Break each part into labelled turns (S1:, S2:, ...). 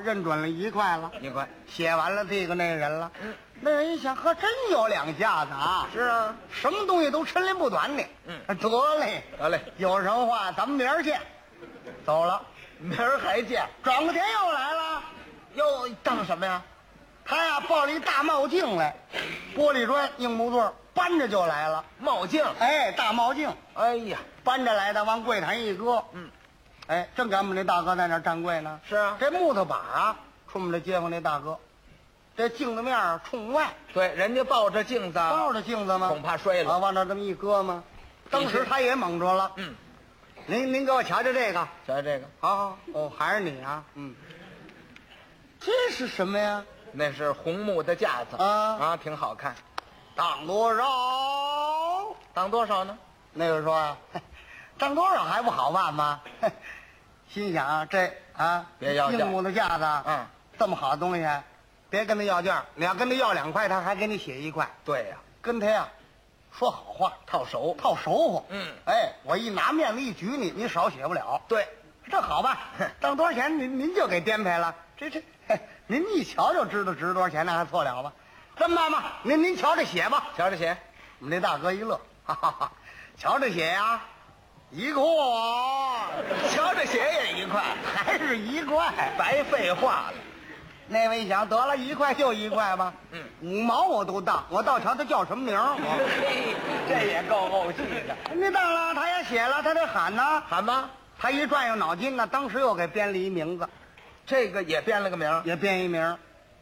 S1: 认准了1块了。
S2: 1块，
S1: 写完了递给那人了。那人一想，呵，真有两下子啊！
S2: 是啊，
S1: 什么东西都抻连不短的。得嘞，
S2: 得嘞，
S1: 有什么话咱们明儿见。走了，
S2: 明儿还见。
S1: 转过天又来了，
S2: 又当什么呀？
S1: 他呀抱了一大帽镜来，玻璃砖硬木座，搬着就来了。
S2: 帽镜，
S1: 哎，大帽镜，
S2: 哎呀，
S1: 搬着来的，往柜台一搁。哎，正赶我们那大哥在那儿站柜呢。
S2: 是啊，
S1: 这木头板啊，冲我们这街坊那大哥，这镜子面儿冲外。
S2: 对，人家抱着镜子，
S1: 抱着镜子吗？
S2: 恐怕摔了。
S1: 啊，往那这么一搁吗？当时他也蒙着了。您给我瞧瞧这个，
S2: 瞧瞧这个，
S1: 好，哦，还是你啊？这是什么呀？
S2: 那是红木的架子
S1: 啊，
S2: 挺好看。
S1: 当多少？
S2: 当多少呢？
S1: 那个说啊，当多少还不好办吗？心想这啊，
S2: 别要价，
S1: 硬木的架子，这么好的东西，别跟他要价。你要跟他要2块，他还给你写1块。
S2: 对呀，
S1: 跟他呀说好话，
S2: 套熟
S1: 乎。
S2: 哎，
S1: 我一拿面子一举你少写不了。
S2: 对，
S1: 这好办，当多少钱您就给颠沛了。这您一瞧就知道值多少钱，那还错了吧？这么办吧，您瞧着写吧。
S2: 瞧着写。
S1: 我们这大哥一乐，哈哈哈，瞧着写呀，1块，
S2: 瞧着写也1块，
S1: 还是1块，
S2: 白废话了。
S1: 那位一想，得了，1块就1块吧，5毛我都当，我倒瞧他叫什么名儿。
S2: 这也够怄气的。
S1: 你当了，他也写了，他得喊呢，
S2: 喊吧。
S1: 他一转悠脑筋呢，当时又给编了一名字，
S2: 这个也编了个名，
S1: 也编一名，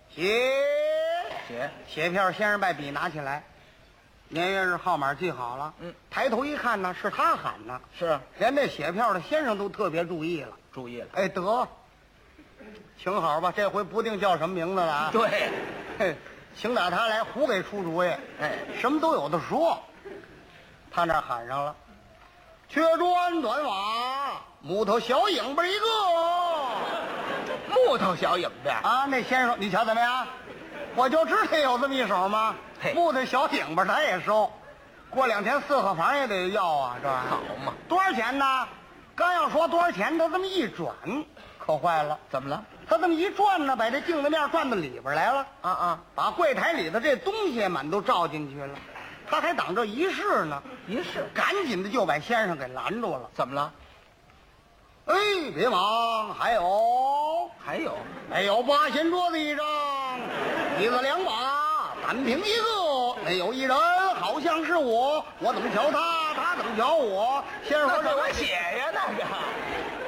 S1: 写票，先生把笔拿起来，年月日号码记好了。抬头一看呢，是他喊呢，
S2: 是
S1: 连那写票的先生都特别注意了。哎，得，请好吧，这回不定叫什么名字了啊。
S2: 对，
S1: 请打他来，胡给出主意。哎，什么都有的说。他那喊上了，缺砖短瓦，木头小影子一个。
S2: 木头小影子
S1: 啊！那先生说，你瞧怎么样？我就知道有这么一手吗？木头小影子他也收，过2天4合房也得要啊，这
S2: 好嘛？
S1: 多少钱呢？刚要说多少钱，他这么一转，可坏了。
S2: 怎么了？
S1: 他这么一转呢，把这镜子面转到里边来了。把柜台里的这东西满都照进去了。他还等着一试呢，赶紧的就把先生给拦住了。
S2: 怎么了？
S1: 哎，别忙，还有8仙桌子1张，椅子2把，单凭一个，没有一人，好像是我怎么瞧他，他怎么瞧我。先生说：“
S2: 这我写呀，那个。”